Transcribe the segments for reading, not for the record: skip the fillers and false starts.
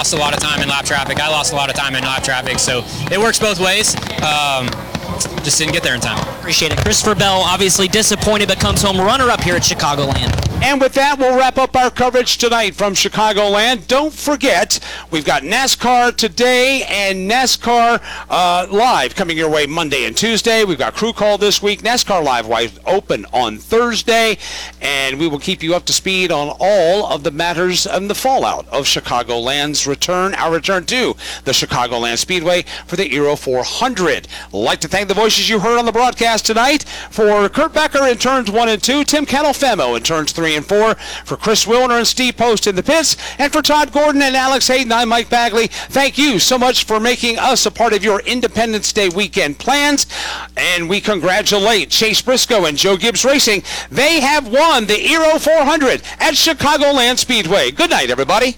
lost a lot of time in lap traffic. I lost a lot of time in lap traffic, so it works both ways. Just didn't get there in time. Appreciate it. Christopher Bell, obviously disappointed, but comes home runner-up here at Chicagoland. And with that, we'll wrap up our coverage tonight from Chicagoland. Don't forget, we've got NASCAR today and NASCAR Live coming your way Monday and Tuesday. We've got Crew Call this week, NASCAR Live wide open on Thursday, and we will keep you up to speed on all of the matters and the fallout of Chicagoland's return, our return to the Chicagoland Speedway for the Aero 400. I'd like to thank the voices you heard on the broadcast tonight. For Kurt Becker in turns 1 and 2, Tim Cantelfemo in turns 3 and 4, for Chris Wilner and Steve Post in the pits, and for Todd Gordon and Alex Hayden, I'm Mike Bagley. Thank you so much for making us a part of your Independence Day weekend plans, and we congratulate Chase Briscoe and Joe Gibbs Racing. They have won the Aero 400 at Chicagoland Speedway. Good night, everybody.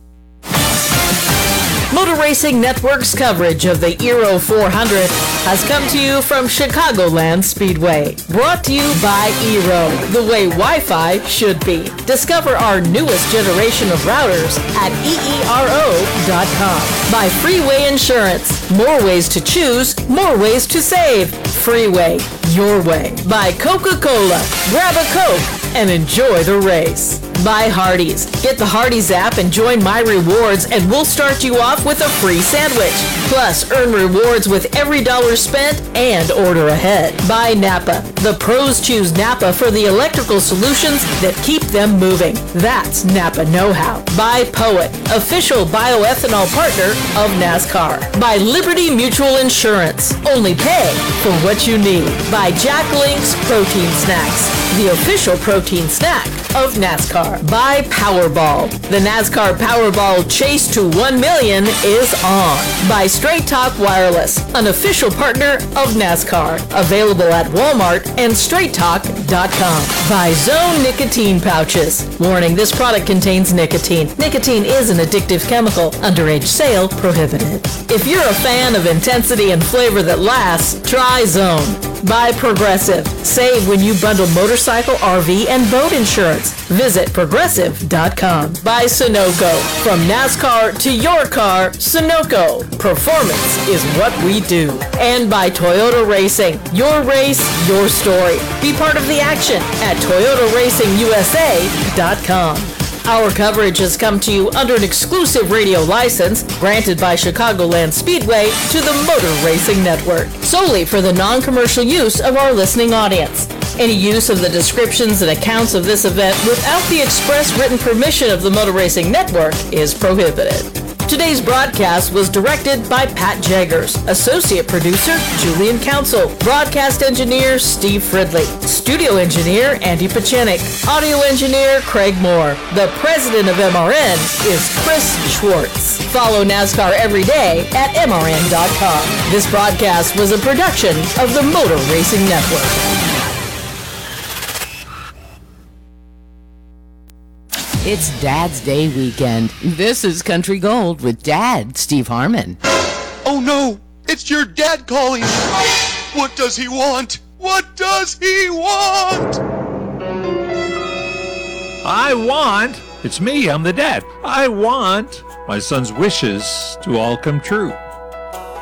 Motor Racing Network's coverage of the Aero 400 has come to you from Chicagoland Speedway. Brought to you by Aero, the way Wi-Fi should be. Discover our newest generation of routers at EERO.com. By Freeway Insurance. More ways to choose, more ways to save. Freeway, your way. By Coca-Cola. Grab a Coke and enjoy the race. By Hardee's. Get the Hardee's app and join My Rewards, and we'll start you off with a free sandwich. Plus, earn rewards with every dollar spent and order ahead. By Napa. The pros choose Napa for the electrical solutions that keep them moving. That's Napa know-how. By Poet, official bioethanol partner of NASCAR. By Liberty Mutual Insurance. Only pay for what you need. By Jack Link's Protein Snacks, the official protein snack of NASCAR. By Powerball. The NASCAR Powerball Chase to 1 million is on. By Straight Talk Wireless, an official partner of NASCAR. Available at Walmart and straighttalk.com. By Zone Nicotine Pouches. Warning, this product contains nicotine. Nicotine is an addictive chemical. Underage sale prohibited. If you're a fan of intensity and flavor that lasts, try Zone. By Progressive. Save when you bundle motorcycle, RV, and boat insurance. Visit progressive.com. By Sunoco. From NASCAR to your car, Sunoco. Performance is what we do. And by Toyota Racing. Your race, your story. Be part of the action at ToyotaRacingUSA.com. Our coverage has come to you under an exclusive radio license granted by Chicagoland Speedway to the Motor Racing Network, solely for the non-commercial use of our listening audience. Any use of the descriptions and accounts of this event without the express written permission of the Motor Racing Network is prohibited. Today's broadcast was directed by Pat Jaggers, associate producer Julian Council, broadcast engineer Steve Fridley, studio engineer Andy Pachenik, audio engineer Craig Moore. The president of MRN is Chris Schwartz. Follow NASCAR every day at MRN.com. This broadcast was a production of the Motor Racing Network. It's Dad's Day weekend. This is Country Gold with Dad, Steve Harmon. Oh no, it's your dad calling. What does he want? What does he want? It's me, I'm the dad. I want my son's wishes to all come true.